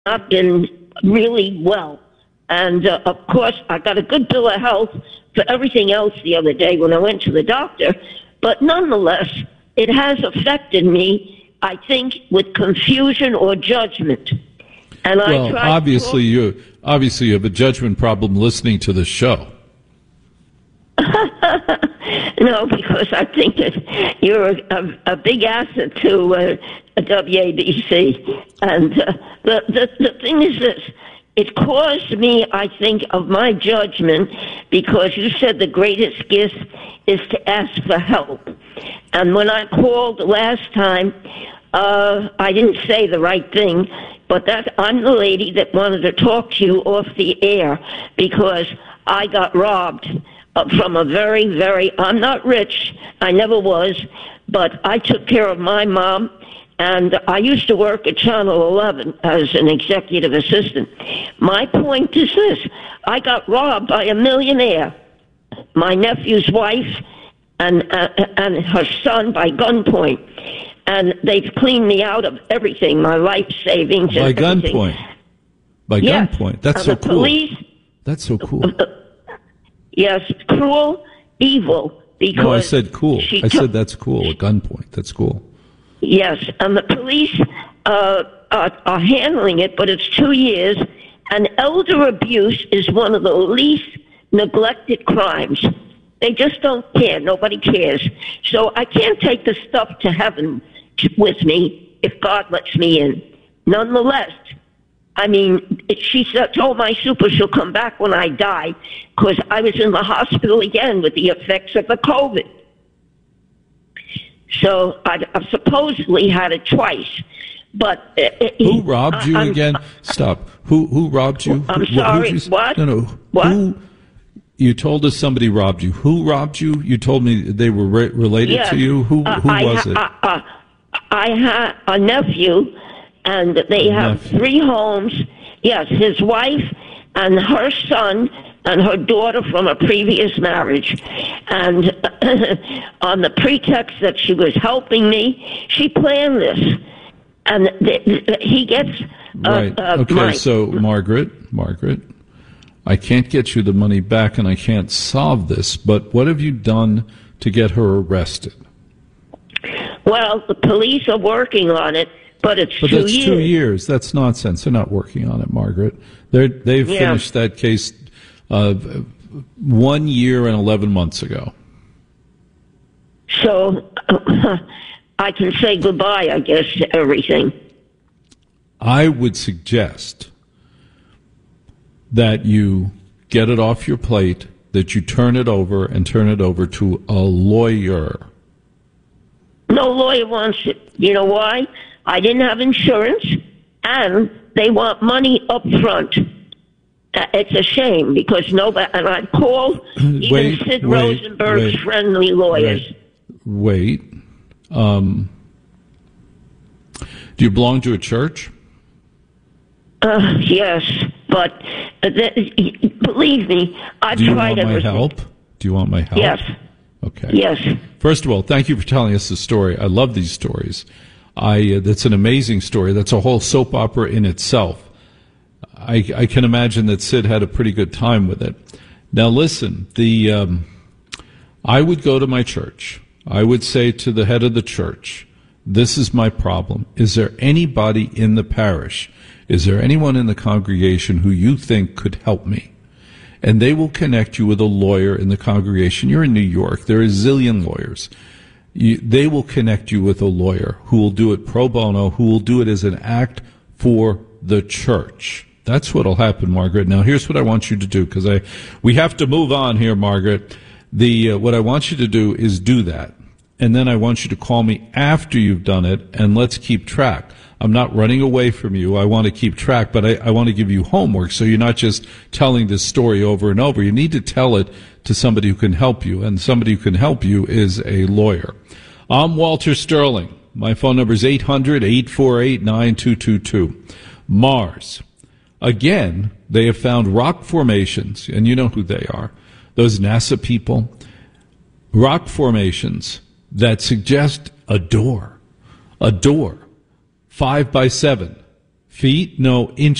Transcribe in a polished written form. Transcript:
not been really well. And, of course, I got a good bill of health for everything else the other day when I went to the doctor. But nonetheless, it has affected me, I think, with confusion or judgment. And well, obviously you have a judgment problem listening to the show. No, because I think that you're a big asset to WABC. And the thing is this. It caused me, I think, of my judgment, because you said the greatest gift is to ask for help. And when I called last time, I didn't say the right thing, but that I'm the lady that wanted to talk to you off the air, because I got robbed from a very, very, I'm not rich, I never was, but I took care of my mom. And I used to work at Channel 11 as an executive assistant. My point is this. I got robbed by a millionaire, my nephew's wife, and her son by gunpoint. And they've cleaned me out of everything, my life savings. By everything. Gunpoint? By gunpoint? That's so cool. Police, that's so cool. Yes, cruel, evil. Because no, I said cool. I said that's cool, at gunpoint. That's cool. Yes, and the police are handling it, but it's 2 years, and elder abuse is one of the least neglected crimes. They just don't care. Nobody cares. So I can't take the stuff to heaven with me if God lets me in. Nonetheless, I mean, she told my super she'll come back when I die, because I was in the hospital again with the effects of the COVID. So I've supposedly had it twice, but who robbed you again? Stop. Who robbed you? I'm sorry. What? No. What? You told us somebody robbed you. Who robbed you? You told me they were related to you. Who was it? I had a nephew, and they have 3 homes. Yes, his wife and her son and her daughter from a previous marriage. And on the pretext that she was helping me, she planned this. And he gets... Right. Okay, so Margaret, I can't get you the money back and I can't solve this, but what have you done to get her arrested? Well, the police are working on it, but it's 2 years. That's 2 years. That's nonsense. They're not working on it, Margaret. They've finished that case 1 year and 11 months ago. So I can say goodbye, I guess, to everything. I would suggest that you get it off your plate, that you turn it over to a lawyer. No lawyer wants it. You know why? I didn't have insurance, and they want money up front. It's a shame, because nobody, and I called even Sid Rosenberg's friendly lawyers. Wait. Do you belong to a church? Yes, but believe me, I've tried everything. Do you want my help? Yes. Okay. Yes. First of all, thank you for telling us the story. I love these stories. That's an amazing story. That's a whole soap opera in itself. I can imagine that Sid had a pretty good time with it. Now listen, I would go to my church. I would say to the head of the church, this is my problem. Is there anybody in the parish? Is there anyone in the congregation who you think could help me? And they will connect you with a lawyer in the congregation. You're in New York. There are a zillion lawyers. They will connect you with a lawyer who will do it pro bono, who will do it as an act for the church. That's what will happen, Margaret. Now, here's what I want you to do, because we have to move on here, Margaret. What I want you to do is do that. And then I want you to call me after you've done it, and let's keep track. I'm not running away from you. I want to keep track, but I want to give you homework, so you're not just telling this story over and over. You need to tell it to somebody who can help you, and somebody who can help you is a lawyer. I'm Walter Sterling. My phone number is 800-848-9222. Mars. Again, they have found rock formations, and you know who they are. Those NASA people. Rock formations that suggest a door. 5 by 7 feet? No, inches.